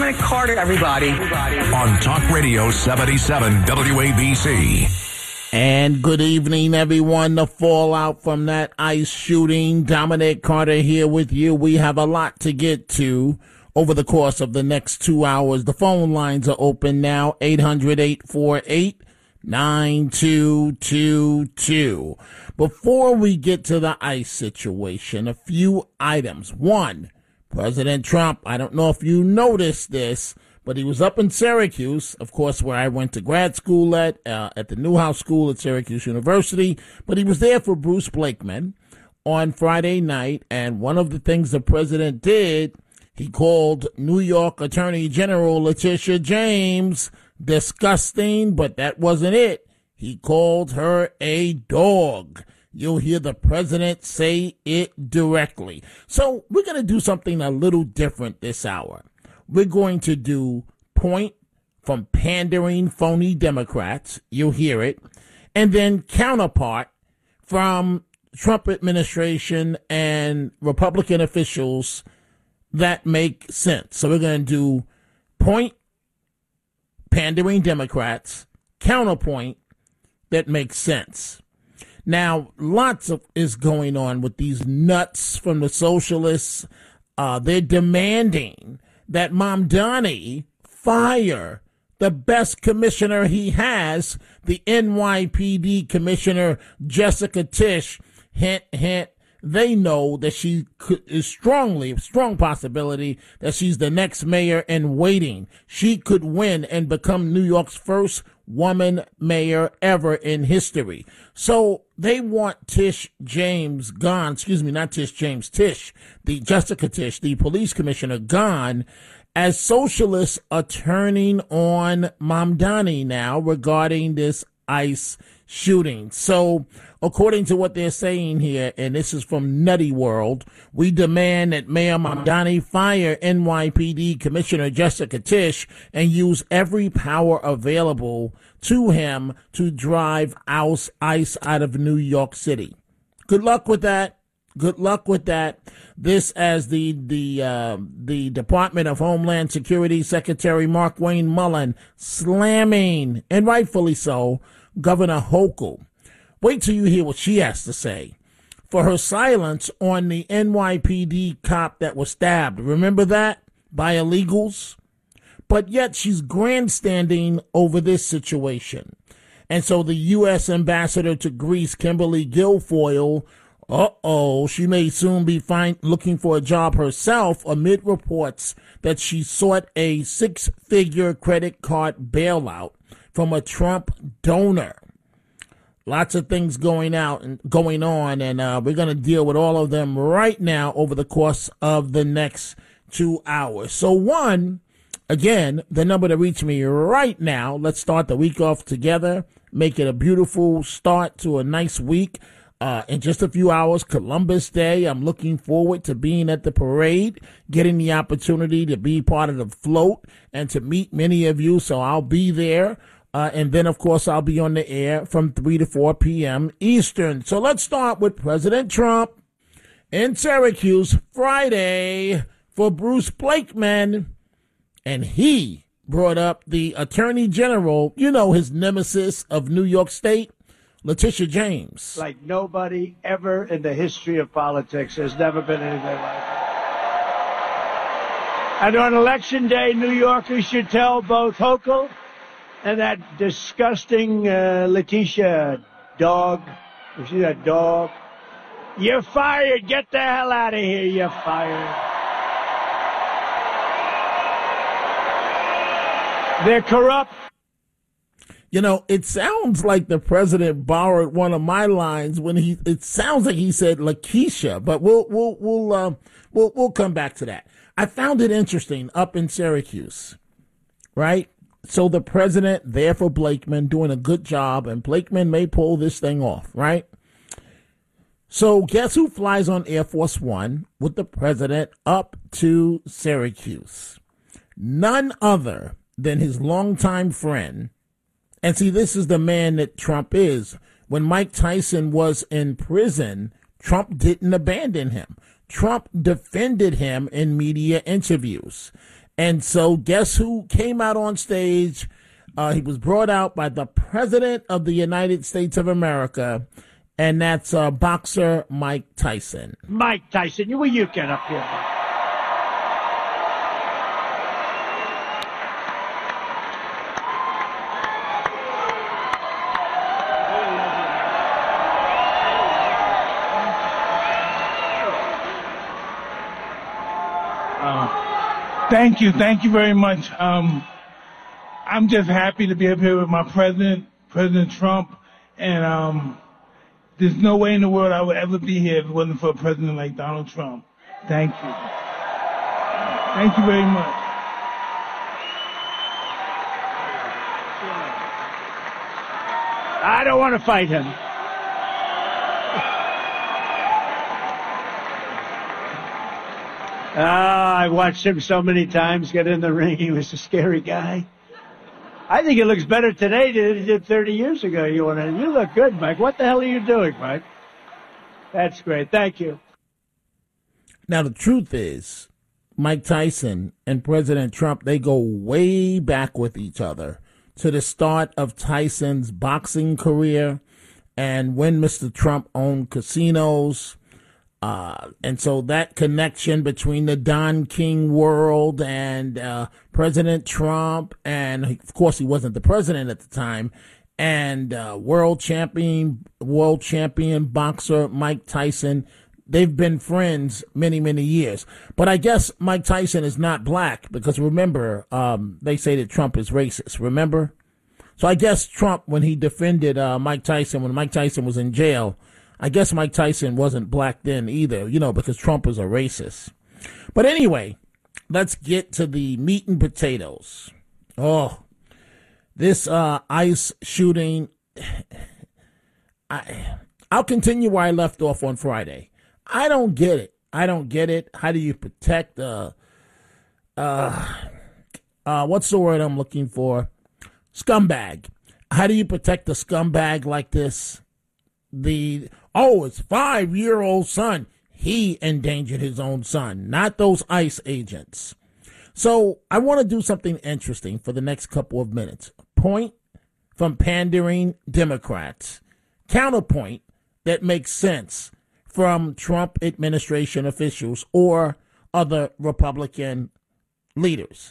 Dominic Carter, everybody. On Talk Radio 77 WABC. And good evening, everyone. The fallout from that ICE shooting. Dominic Carter here with you. We have a lot to get to over the course of the next 2 hours. The phone lines are open now, 800-848-9222. Before we get to the ICE situation, a few items. One, President Trump, I don't know if you noticed this, but he was up in Syracuse, of course, where I went to grad school at the Newhouse School at Syracuse University. But he was there for Bruce Blakeman on Friday night. And one of the things the president did, he called New York Attorney General Letitia James disgusting, but that wasn't it. He called her a dog. You'll hear the president say it directly. So we're going to do something a little different this hour. We're going to do point from pandering phony Democrats. You'll hear it. And then counterpart from Trump administration and Republican officials that make sense. So we're going to do point, pandering Democrats, counterpoint that makes sense. Now, lots of is going on with these nuts from the socialists. They're demanding that Mamdani fire the best commissioner he has, the NYPD commissioner, Jessica Tisch. Hint, hint. They know that she is strong possibility that she's the next mayor in waiting. She could win and become New York's first woman mayor ever in history. So they want Tish James gone, Tish, the Jessica Tisch, the police commissioner, gone, as socialists are turning on Mamdani now regarding this ICE shooting. So according to what they're saying here, and this is from Nutty World, we demand that Mayor Mamdani fire NYPD Commissioner Jessica Tisch and use every power available to him to drive ICE out of New York City. Good luck with that. Good luck with that. This as the Department of Homeland Security Secretary Markwayne Mullin slamming, and rightfully so, Governor Hochul. Wait till you hear what she has to say for her silence on the NYPD cop that was stabbed. Remember that? By illegals? But yet she's grandstanding over this situation. And so the U.S. ambassador to Greece, Kimberly Guilfoyle, she may soon be looking for a job herself amid reports that she sought a 6-figure credit card bailout from a Trump donor. Lots of things going on, and we're going to deal with all of them right now over the course of the next 2 hours. So one, again, the number to reach me right now, let's start the week off together, make it a beautiful start to a nice week. In just a few hours, Columbus Day. I'm looking forward to being at the parade, getting the opportunity to be part of the float and to meet many of you. So I'll be there. And then, of course, I'll be on the air from 3 to 4 p.m. Eastern. So let's start with President Trump in Syracuse Friday for Bruce Blakeman. And he brought up the Attorney General, his nemesis of New York State, Letitia James. Like nobody ever in the history of politics has never been anything like that. And on Election Day, New Yorkers should tell both Hochul and that disgusting Letitia dog, you see that dog? You're fired. Get the hell out of here. You're fired. They're corrupt. It sounds like the president borrowed one of my lines when it sounds like he said Lakeisha, but we'll come back to that. I found it interesting up in Syracuse, right? So the president there for Blakeman doing a good job, and Blakeman may pull this thing off, right? So guess who flies on Air Force One with the president up to Syracuse? None other than his longtime friend. And see, this is the man that Trump is. When Mike Tyson was in prison, Trump didn't abandon him. Trump defended him in media interviews. And so guess who came out on stage? He was brought out by the President of the United States of America, and that's boxer Mike Tyson. Mike Tyson, will you get up here? Thank you very much. I'm just happy to be up here with my president, President Trump, and there's no way in the world I would ever be here if it wasn't for a president like Donald Trump. Thank you. Thank you very much. I don't want to fight him. I watched him so many times get in the ring. He was a scary guy. I think he looks better today than he did 30 years ago. You look good, Mike. What the hell are you doing, Mike? That's great. Thank you. Now, the truth is, Mike Tyson and President Trump, they go way back with each other to the start of Tyson's boxing career and when Mr. Trump owned casinos. And so that connection between the Don King world and President Trump, and of course he wasn't the president at the time, and world champion boxer Mike Tyson, they've been friends many, many years. But I guess Mike Tyson is not black because remember, they say that Trump is racist, remember? So I guess Trump, when he defended Mike Tyson, when Mike Tyson was in jail, I guess Mike Tyson wasn't black then either, because Trump is a racist. But anyway, let's get to the meat and potatoes. Oh, this ICE shooting, I'll continue where I left off on Friday. I don't get it. How do you protect, what's the word I'm looking for? Scumbag. How do you protect a scumbag like this? His 5-year-old son. He endangered his own son, not those ICE agents. So I want to do something interesting for the next couple of minutes. Point from pandering Democrats. Counterpoint that makes sense from Trump administration officials or other Republican leaders.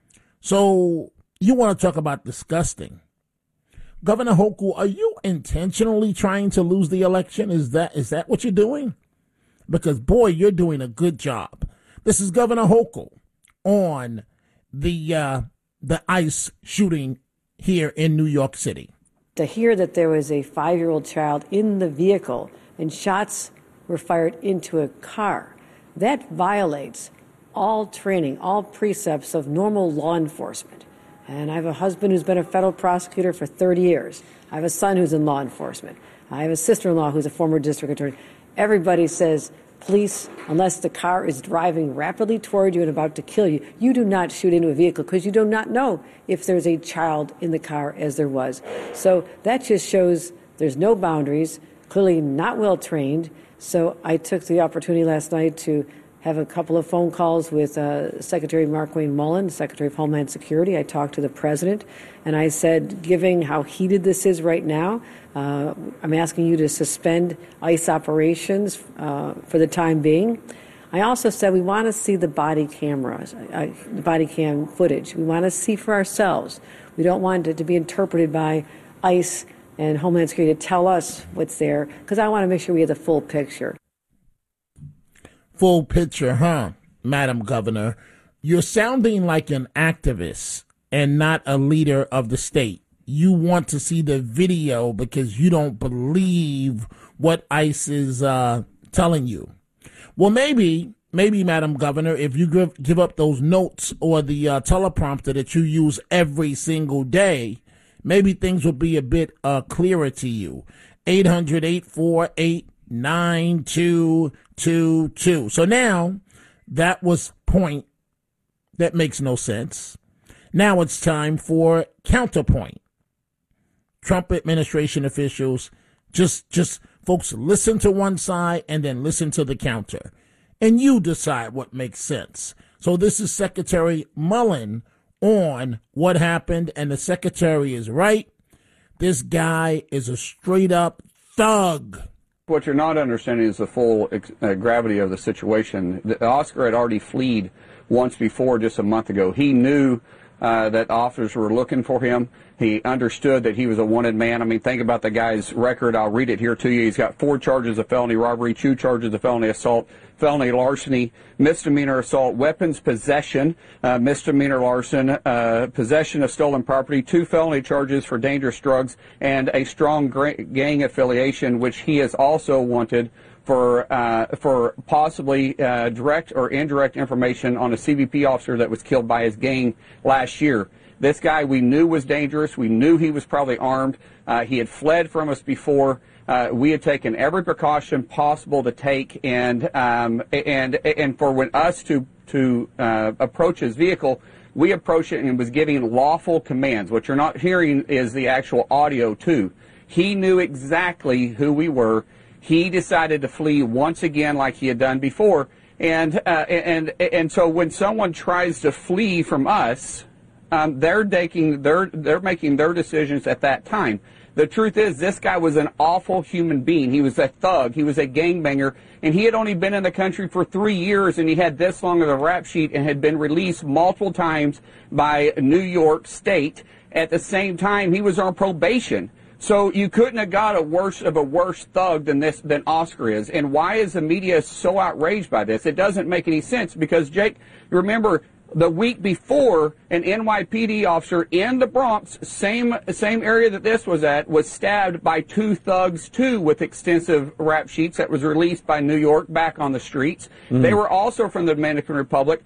So you want to talk about disgusting. Governor Hochul, are you intentionally trying to lose the election? Is that what you're doing? Because, boy, you're doing a good job. This is Governor Hochul on the ICE shooting here in New York City. To hear that there was a 5-year-old child in the vehicle and shots were fired into a car, that violates all training, all precepts of normal law enforcement. And I have a husband who's been a federal prosecutor for 30 years. I have a son who's in law enforcement. I have a sister-in-law who's a former district attorney. Everybody says, police, unless the car is driving rapidly toward you and about to kill you, you do not shoot into a vehicle because you do not know if there's a child in the car, as there was. So that just shows there's no boundaries, clearly not well trained. So I took the opportunity last night to have a couple of phone calls with Secretary Markwayne Mullin, Secretary of Homeland Security. I talked to the president, and I said, given how heated this is right now, I'm asking you to suspend ICE operations for the time being. I also said we want to see the body cameras, the body cam footage. We want to see for ourselves. We don't want it to be interpreted by ICE and Homeland Security to tell us what's there, because I want to make sure we get the full picture. Full picture, huh, Madam Governor? You're sounding like an activist and not a leader of the state. You want to see the video because you don't believe what ICE is telling you. Well, maybe, Madam Governor, if you give up those notes or the teleprompter that you use every single day, maybe things will be a bit clearer to you. 800-848-9222. So now that was point that makes no sense. Now it's time for counterpoint. Trump administration officials, just folks, listen to one side and then listen to the counter. And you decide what makes sense. So this is Secretary Mullen on what happened, and the secretary is right. This guy is a straight-up thug. What you're not understanding is the full gravity of the situation. Oscar had already fled once before, just a month ago. He knew that officers were looking for him. He understood that he was a wanted man. I mean, think about the guy's record. I'll read it here to you. He's got 4 charges of felony robbery, 2 charges of felony assault, felony larceny, misdemeanor assault, weapons possession, misdemeanor larceny, possession of stolen property, 2 felony charges for dangerous drugs, and a strong gang affiliation, which he is also wanted for possibly direct or indirect information on a CBP officer that was killed by his gang last year. This guy we knew was dangerous. We knew he was probably armed. He had fled from us before. We had taken every precaution possible to take, and for when us to approach his vehicle, we approached it and was giving lawful commands. What you're not hearing is the actual audio too. He knew exactly who we were. He decided to flee once again, like he had done before, and so when someone tries to flee from us, they're making their decisions at that time. The truth is, this guy was an awful human being. He was a thug. He was a gangbanger, and he had only been in the country for 3 years, and he had this long of a rap sheet and had been released multiple times by New York State. At the same time, he was on probation. So you couldn't have got a worse thug than Oscar is. And why is the media so outraged by this? It doesn't make any sense because, Jake, remember the week before, an NYPD officer in the Bronx, same area that this was at, was stabbed by 2 thugs too with extensive rap sheets that was released by New York back on the streets. They were also from the Dominican Republic.